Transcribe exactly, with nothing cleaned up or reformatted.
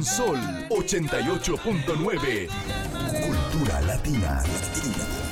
en Sol ochenta y ocho punto nueve. Cultura latina.